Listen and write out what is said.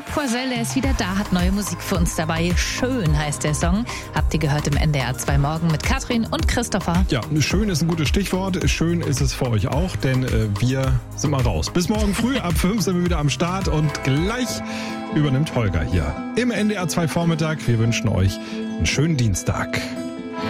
Poisel, der ist wieder da, hat neue Musik für uns dabei. Schön heißt der Song. Habt ihr gehört im NDR 2 Morgen mit Katrin und Christopher. Ja, schön ist ein gutes Stichwort. Schön ist es für euch auch, denn wir sind mal raus. Bis morgen früh, ab 5 sind wir wieder am Start und gleich übernimmt Holger hier im NDR 2 Vormittag. Wir wünschen euch einen schönen Dienstag.